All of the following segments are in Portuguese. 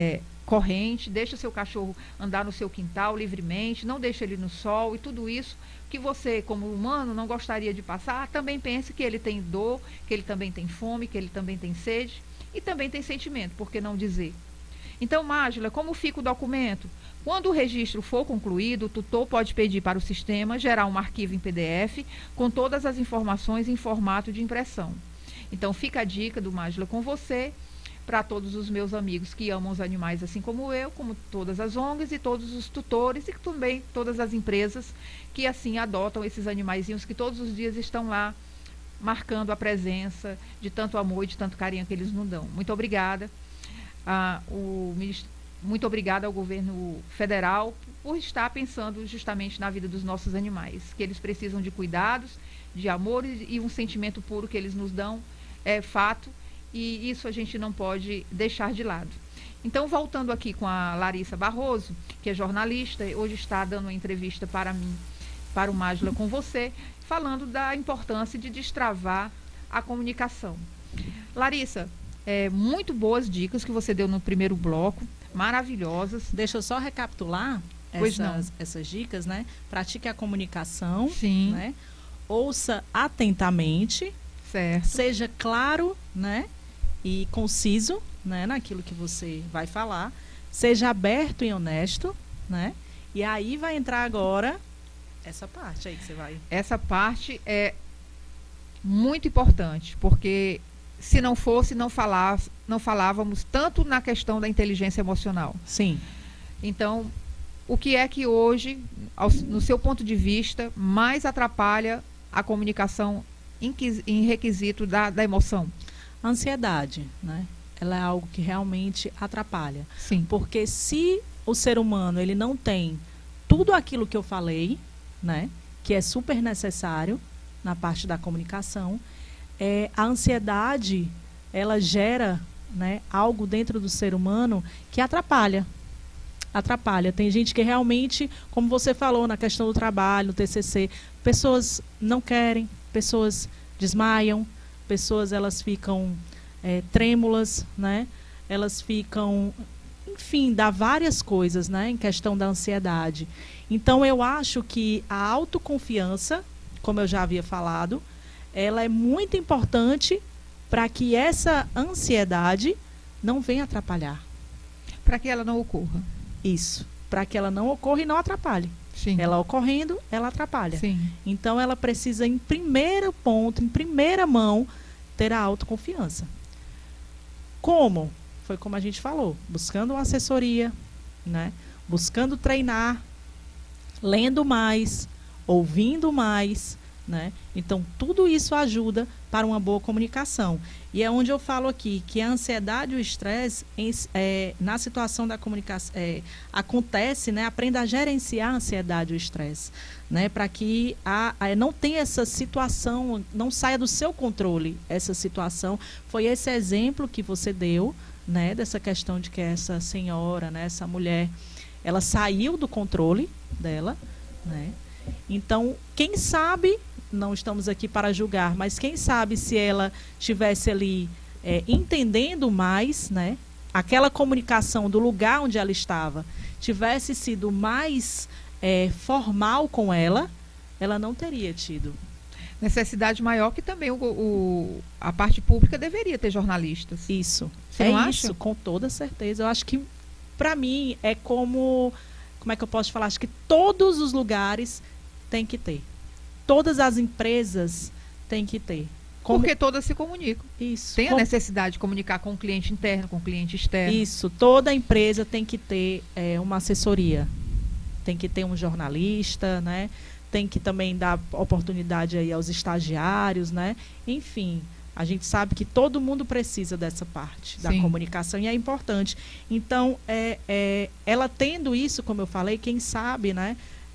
corrente, deixa seu cachorro andar no seu quintal livremente, não deixa ele no sol, e tudo isso que você, como humano, não gostaria de passar, também pense que ele tem dor, que ele também tem fome, que ele também tem sede e também tem sentimento, por que não dizer? Então, Mágila, como fica o documento? Quando o registro for concluído, o tutor pode pedir para o sistema gerar um arquivo em PDF com todas as informações em formato de impressão. Então, fica a dica do Mágila com você, para todos os meus amigos que amam os animais assim como eu, como todas as ONGs e todos os tutores e também todas as empresas que assim adotam esses animaizinhos que todos os dias estão lá marcando a presença de tanto amor e de tanto carinho que eles nos dão. Muito obrigada. Muito obrigada ao governo federal por estar pensando justamente na vida dos nossos animais, que eles precisam de cuidados, de amor e um sentimento puro que eles nos dão, é fato. E isso a gente não pode deixar de lado. Então, voltando aqui com a Larissa Barroso, que é jornalista, hoje está dando uma entrevista para mim, para o Mágila com você, falando da importância de destravar a comunicação. Larissa, muito boas dicas que você deu no primeiro bloco, maravilhosas. Deixa eu só recapitular essas dicas, né? Pratique a comunicação, sim, né? Ouça atentamente, certo, seja claro, né? E conciso, né, naquilo que você vai falar, seja aberto e honesto, né? E aí vai entrar agora essa parte aí que você vai. Essa parte é muito importante, porque se não fosse, não falávamos tanto na questão da inteligência emocional. Sim. Então, o que é que hoje, no seu ponto de vista, mais atrapalha a comunicação em requisito da emoção? A ansiedade, né? Ela é algo que realmente atrapalha. Sim. Porque se o ser humano ele não tem tudo aquilo que eu falei, né? Que é super necessário na parte da comunicação, a ansiedade, ela gera, né, algo dentro do ser humano que atrapalha. Atrapalha. Tem gente que realmente, como você falou na questão do trabalho, no TCC, pessoas não querem, pessoas desmaiam, pessoas elas ficam trêmulas, né? Elas ficam, enfim, dá várias coisas, né? Em questão da ansiedade. Então eu acho que a autoconfiança, como eu já havia falado, ela é muito importante para que essa ansiedade não venha atrapalhar. Para que ela não ocorra. Isso, para que ela não ocorra e não atrapalhe. Sim. Ela ocorrendo, ela atrapalha. Sim. Então ela precisa, em primeiro ponto, em primeira mão, ter a autoconfiança. Como? Foi como a gente falou, buscando uma assessoria, né? Buscando treinar, lendo mais, ouvindo mais, né? Então tudo isso ajuda para uma boa comunicação. E é onde eu falo aqui que a ansiedade e o estresse na situação da comunicação acontece, né? Aprenda a gerenciar a ansiedade e o estresse, né? Para que não tenha essa situação, não saia do seu controle essa situação. Foi esse exemplo que você deu, né? Dessa questão de que essa senhora, né? Essa mulher, ela saiu do controle dela, né? Então, quem sabe, não estamos aqui para julgar, mas quem sabe se ela estivesse ali entendendo mais, né, aquela comunicação do lugar onde ela estava, tivesse sido mais formal com ela, ela não teria tido. Necessidade maior que também a parte pública deveria ter jornalistas. Isso. Você não acha? Isso, com toda certeza. Eu acho que, para mim, é como é que eu posso falar? Acho que todos os lugares têm que ter. Todas as empresas têm que ter. Porque todas se comunicam. Isso. Tem a necessidade de comunicar com o cliente interno, com o cliente externo. Isso. Toda empresa tem que ter uma assessoria. Tem que ter um jornalista, né? Tem que também dar oportunidade aí aos estagiários, né? Enfim, a gente sabe que todo mundo precisa dessa parte da comunicação e é importante. Então, ela tendo isso, como eu falei, quem sabe, né?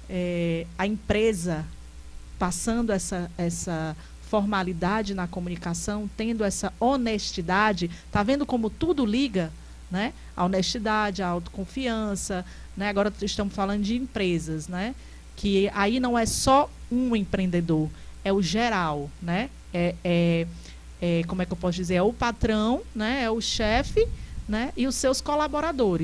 A empresa passando essa formalidade na comunicação, tendo essa honestidade, tá vendo como tudo liga, né? A honestidade, a autoconfiança, né? Agora estamos falando de empresas, né? Que aí não é só um empreendedor, é o geral, né? Como é que eu posso dizer? É o patrão, né? É o chefe, né, e os seus colaboradores.